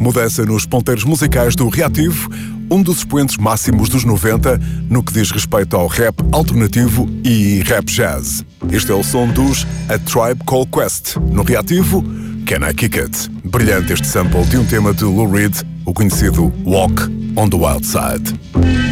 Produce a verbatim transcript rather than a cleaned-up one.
Mudança nos ponteiros musicais do Reativo, um dos expoentes máximos dos noventa no que diz respeito ao rap alternativo e rap jazz. Este é o som dos A Tribe Called Quest. No Reativo, Can I Kick It? Brilhante este sample de um tema de Lou Reed, o conhecido Walk on the Wild Side.